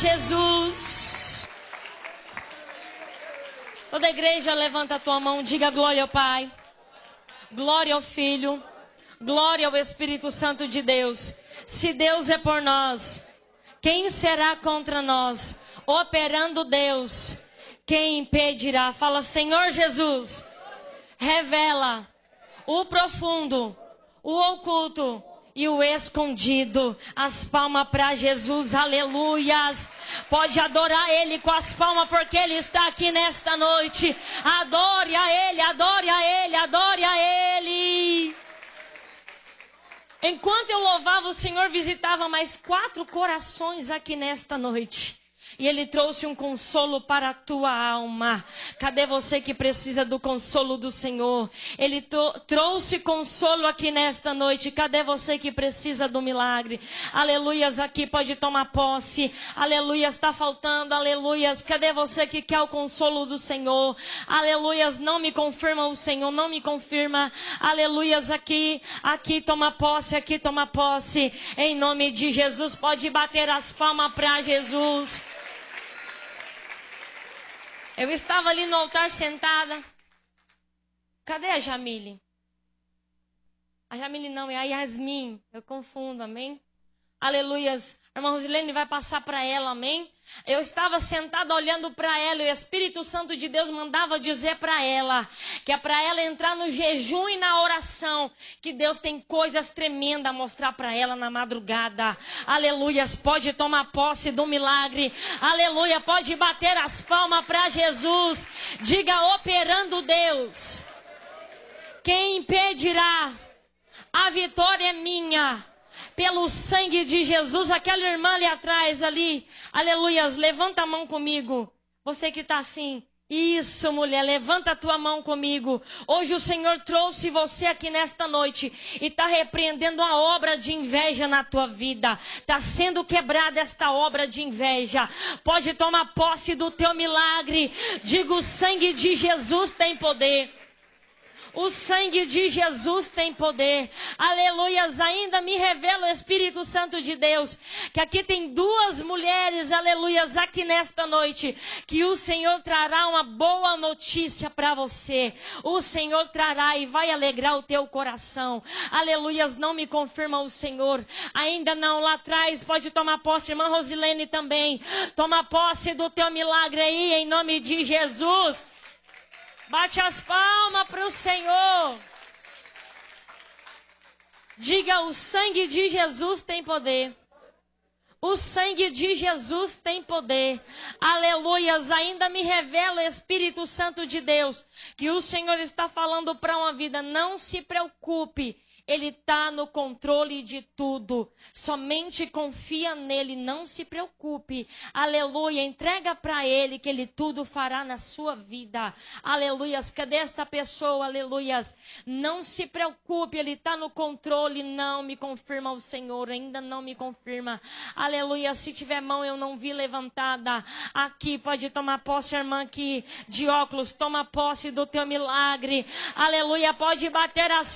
Jesus. Toda a igreja levanta a tua mão, diga glória ao Pai, glória ao Filho, glória ao Espírito Santo de Deus. Se Deus é por nós, quem será contra nós? Operando Deus, quem impedirá? Fala, Senhor Jesus, revela o profundo, o oculto e o escondido. As palmas para Jesus, aleluias. Pode adorar Ele com as palmas, porque Ele está aqui nesta noite. Adore a Ele, adore a Ele, adore a Ele. Enquanto eu louvava, o Senhor visitava mais 4 corações aqui nesta noite. E Ele trouxe um consolo para a tua alma. Cadê você que precisa do consolo do Senhor? Ele trouxe consolo aqui nesta noite. Cadê você que precisa do milagre? Aleluias, aqui pode tomar posse. Aleluias, está faltando. Aleluias, cadê você que quer o consolo do Senhor? Aleluias, não me confirma o Senhor, não me confirma. Aleluias, aqui toma posse, aqui toma posse. Em nome de Jesus, pode bater as palmas para Jesus. Eu estava ali no altar sentada. Cadê a Jamile? A Jamile não, é a Yasmin. Eu confundo, amém? Aleluias. A irmã Rosilene vai passar para ela, amém? Eu estava sentada olhando para ela e o Espírito Santo de Deus mandava dizer para ela que é para ela entrar no jejum e na oração, que Deus tem coisas tremendas a mostrar para ela na madrugada. Aleluias, pode tomar posse do milagre. Aleluia, pode bater as palmas para Jesus. Diga, operando Deus, quem impedirá? A vitória é minha. Pelo sangue de Jesus. Aquela irmã ali atrás, ali, aleluias, levanta a mão comigo. Você que está assim, isso, mulher, levanta a tua mão comigo. Hoje o Senhor trouxe você aqui nesta noite e está repreendendo a obra de inveja na tua vida. Está sendo quebrada esta obra de inveja. Pode tomar posse do teu milagre. Diga, o sangue de Jesus tem poder. O sangue de Jesus tem poder. Aleluias. Ainda me revela o Espírito Santo de Deus que aqui tem 2 mulheres, aleluias, aqui nesta noite, que o Senhor trará uma boa notícia para você. O Senhor trará e vai alegrar o teu coração. Aleluias. Não me confirma o Senhor. Ainda não. Lá atrás pode tomar posse. Irmã Rosilene também. Toma posse do teu milagre aí, em nome de Jesus. Bate as palmas para o Senhor. Diga, o sangue de Jesus tem poder. O sangue de Jesus tem poder. Aleluias. Ainda me revela o Espírito Santo de Deus que o Senhor está falando para uma vida. Não se preocupe. Ele está no controle de tudo. Somente confia nele, não se preocupe. Aleluia, entrega para ele que ele tudo fará na sua vida. Aleluias, cadê esta pessoa? Aleluias, não se preocupe, ele está no controle. Não me confirma o Senhor, ainda não me confirma. Aleluia, se tiver mão eu não vi levantada. Aqui pode tomar posse, irmã aqui de óculos, toma posse do teu milagre. Aleluia, pode bater as